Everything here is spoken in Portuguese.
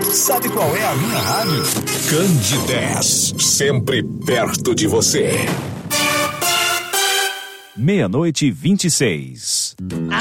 Sabe qual é a minha rádio? Candidez, sempre perto de você. 00:26.